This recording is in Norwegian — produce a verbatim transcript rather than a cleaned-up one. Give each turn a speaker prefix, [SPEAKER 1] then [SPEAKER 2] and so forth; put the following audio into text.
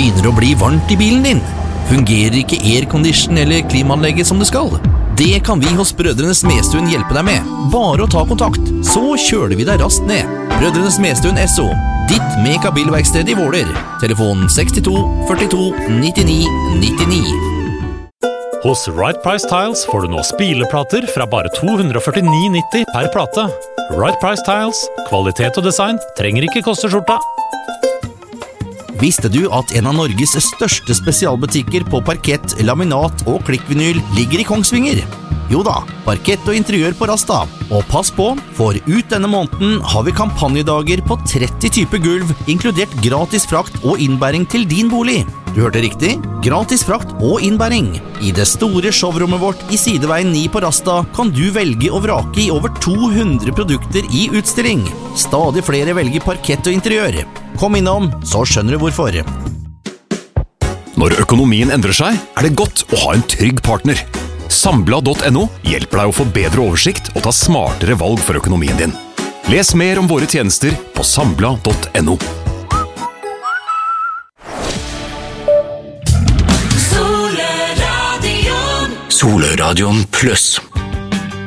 [SPEAKER 1] Begynner å bli varmt i bilen din? Fungerer ikke aircondition eller klimaanlegget som det skal? Det kan vi hos Brødrene Smedstuen hjelpe deg med. Bare å ta kontakt, så kjøler vi deg raskt ned. Brødrene Smedstuen S O, ditt Meka-bilverksted i Våler. Telefon sekstito førtito nittini nittini.
[SPEAKER 2] Hos Right Price Tiles får du nå spileplater fra bare to hundre førtini nitti per plate. Right Price Tiles, kvalitet og design trenger ikke koste skjorta.
[SPEAKER 1] Visste du at en av Norges største spesialbutikker på parkett, laminat og klikkvinyl ligger i Kongsvinger? Jo da, parkett og interiør på Rasta. Og pass på, for ut denne måneden har vi kampanjedager på tretti typer gulv, inkludert gratis frakt og innbæring til din bolig. Du hørte riktig? Gratis frakt og innbæring. I det store showrommet vårt i Sideveien ni på Rasta kan du velge å vrake i over to hundre produkter i utstilling. Stadig flere velger parkett og interiør. Kom innom, så skjønner du hvorfor.
[SPEAKER 3] Når økonomien endrer seg, er det godt å ha en trygg partner. Sambla punktum no hjelper deg å få bedre oversikt og ta smartere valg for økonomien din. Les mer om våre tjenester på sambla punktum no.
[SPEAKER 4] Solradion Pluss.